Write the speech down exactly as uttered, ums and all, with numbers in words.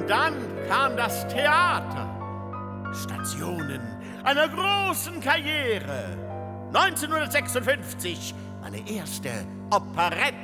Und dann kam das Theater. Stationen einer großen Karriere. neunzehnhundertsechsundfünfzig meine erste Operette.